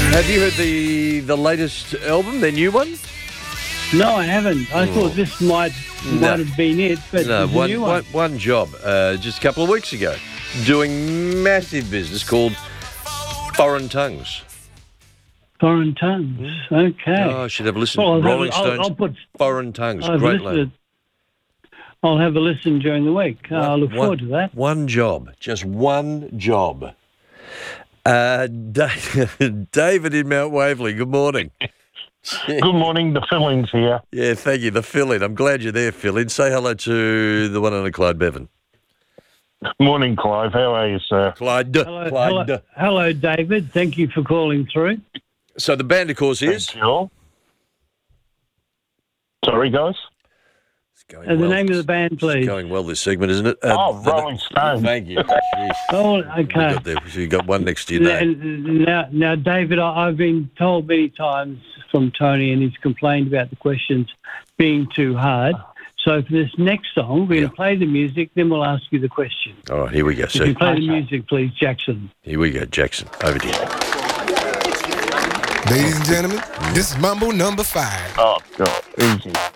Have you heard the latest album, their new one? No, I haven't. I thought this might have been it, but No, there's a new one. one job just a couple of weeks ago, doing massive business called Foreign Tongues. Foreign Tongues. Okay. Oh, I should have a listen. Well, Rolling Stones, I'll put Foreign Tongues, I've great listened label. I'll have a listen during the week. I look forward to that. One job, just one job. David in Mount Waverley, good morning. Good morning, the fill-in's here. Yeah, thank you, the fill-in. I'm glad you're there, fill-in. Say hello to the one and only Clyde Bevan. Morning, Clive. How are you, sir? Clyde. Hello, David. Thank you for calling through. So the band, of course, is... Thank you all. Sorry, guys? The name of the band, please. It's going well, this segment, isn't it? Rolling Stones. Thank you. Jeez. Oh, okay. So you got one next to your name. Now, David, I've been told many times from Tony, and he's complained about the questions being too hard. So for this next song, we're going to play the music, then we'll ask you the question. All right, here we go. If you play the music, please, Jackson. Here we go, Jackson. Over to you. Ladies and gentlemen, this is Mambo number 5. Oh, God. Easy.